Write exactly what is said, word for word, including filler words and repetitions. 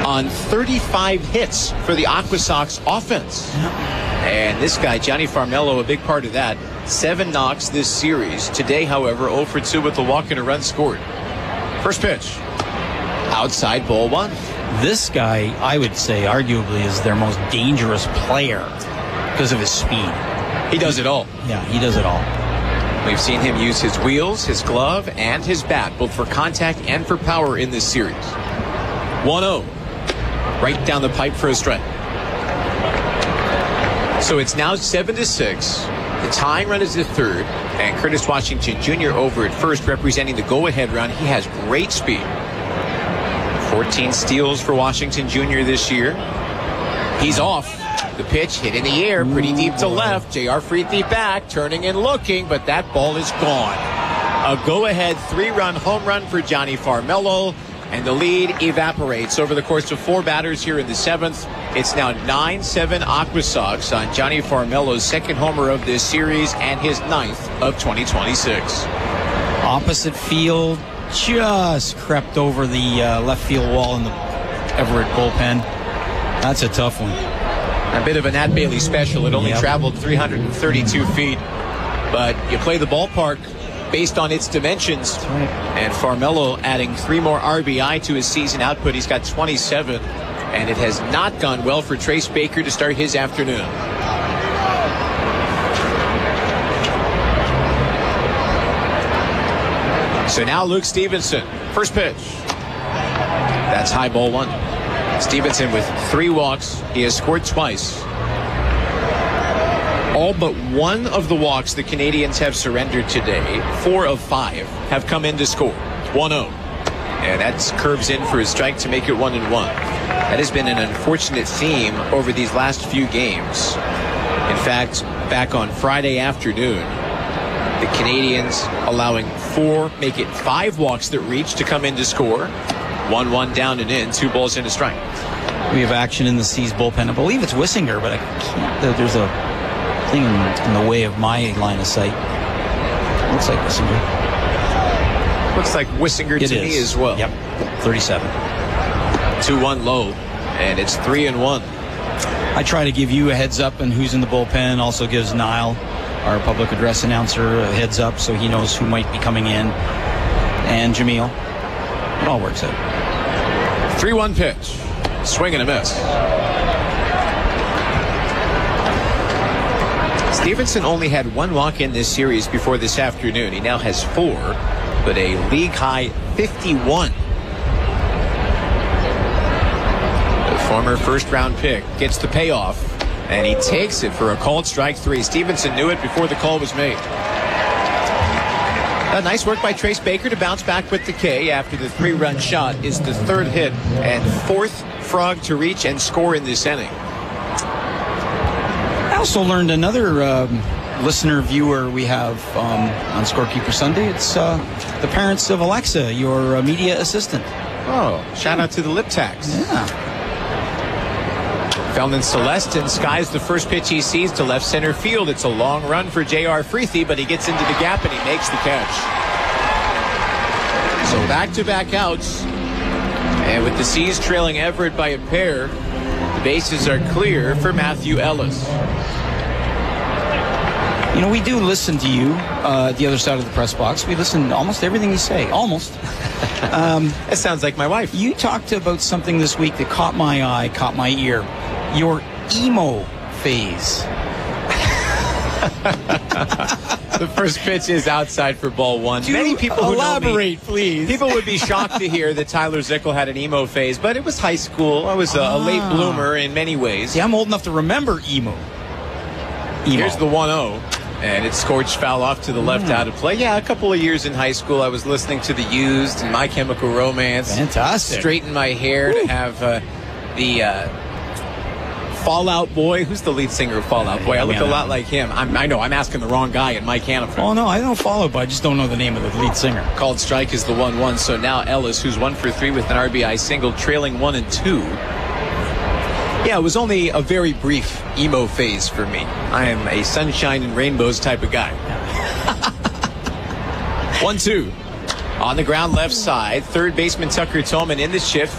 on thirty-five hits for the Aqua Sox offense. And this guy, Johnny Farmelo, a big part of that. Seven knocks this series. Today, however, oh for two with the walk and a run scored. First pitch. Outside, ball one. This guy, I would say, arguably is their most dangerous player because of his speed. He does it all. Yeah, he does it all. We've seen him use his wheels, his glove, and his bat, both for contact and for power in this series. one oh. Right down the pipe for a strike. So it's now seven to six. The tying run is the third. And Curtis Washington Junior over at first, representing the go-ahead run. He has great speed. fourteen steals for Washington Junior this year. He's off. The pitch hit in the air, pretty deep to left. J R Freethy back, turning and looking, but that ball is gone. A go-ahead three-run home run for Johnny Farmelo, and the lead evaporates over the course of four batters here in the seventh. It's now nine seven Aqua Sox on Johnny Farmelo's second homer of this series and his ninth of twenty twenty-six. Opposite field, just crept over the uh, left field wall in the Everett bullpen. That's a tough one. A bit of a Nat Bailey special. It only Yep. traveled three hundred thirty-two feet. But you play the ballpark based on its dimensions. That's right. And Farmelo adding three more R B I to his season output. He's got twenty-seven. And it has not gone well for Trace Baker to start his afternoon. So now Luke Stevenson. First pitch. That's high, ball one. Stevenson with three walks. He has scored twice. All but one of the walks the Canadians have surrendered today, four of five, have come in to score. one oh. And that's curves in for a strike to make it one and one. That has been an unfortunate theme over these last few games. In fact, back on Friday afternoon, the Canadians allowing four, make it five walks that reach to come in to score. one one down and in, two balls and a strike. We have action in the C's bullpen. I believe it's Wissinger, but I can't. There's a thing in the way of my line of sight. Looks like Wissinger. Looks like Wissinger It to is. me as well. Yep, thirty-seven. two one low, and it's three and one. I try to give you a heads up on who's in the bullpen. Also gives Niall, our public address announcer, a heads up so he knows who might be coming in. And Jameel. It all works out. three one pitch. Swing and a miss. Stevenson only had one walk in this series before this afternoon. He now has four, but a league-high fifty-one. The former first-round pick gets the payoff, and he takes it for a called strike three. Stevenson knew it before the call was made. Uh, nice work by Trace Baker to bounce back with the K after the three-run shot is the third hit and fourth frog to reach and score in this inning. I also learned another um, listener viewer we have um, on Scorekeeper Sunday. It's uh, the parents of Alexa, your uh, media assistant. Oh, shout out to the lip tax. Yeah. Felman Celestin skies the first pitch he sees to left center field. It's a long run for J R Freethy, but he gets into the gap and he makes the catch. So back-to-back outs. And with the C's trailing Everett by a pair, the bases are clear for Matthew Ellis. You know, we do listen to you, uh, the other side of the press box. We listen to almost everything you say. Almost. um, That sounds like my wife. you talked about something this week that caught my eye, caught my ear. Your emo phase. The first pitch is outside for ball one. Do Many people who know me, elaborate, please. people would be shocked to hear that Tyler Zickel had an emo phase, but it was high school. I was a, a late Ah. bloomer in many ways. See, I'm old enough to remember emo. Emo. Here's the one oh, and it's scorched foul off to the left Mm. out of play. Yeah, a couple of years in high school, I was listening to The Used and My Chemical Romance. Fantastic. Straighten my hair Woo. to have uh, the uh, Fall Out Boy. Who's the lead singer of Fall Out Boy? I look a lot like him. I'm, I know, I'm asking the wrong guy in Mike Hannafin. Oh, no, I don't follow, but I just don't know the name of the lead singer. Called strike is the one one. So now Ellis, who's one for three with an R B I single, trailing one and two. Yeah, it was only a very brief emo phase for me. I am a sunshine and rainbows type of guy. one two. On the ground left side, third baseman Tucker Tolman in the shift.